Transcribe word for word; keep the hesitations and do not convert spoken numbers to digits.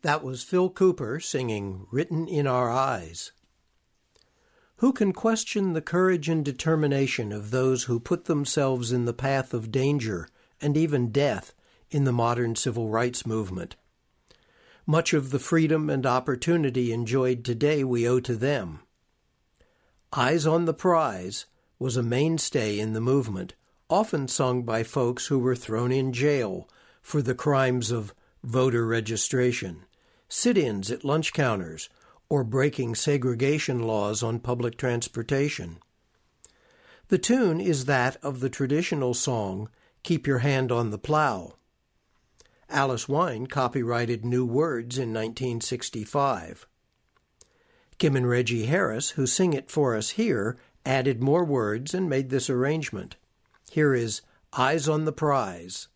That was Phil Cooper singing Written in Our Eyes. Who can question the courage and determination of those who put themselves in the path of danger and even death in the modern civil rights movement? Much of the freedom and opportunity enjoyed today we owe to them. Eyes on the Prize was a mainstay in the movement, often sung by folks who were thrown in jail for the crimes of voter registration, sit-ins at lunch counters, or breaking segregation laws on public transportation. The tune is that of the traditional song, Keep Your Hand on the Plow. Alice Wine copyrighted new words in nineteen sixty-five. Kim and Reggie Harris, who sing it for us here, added more words and made this arrangement. Here is Eyes on the Prize.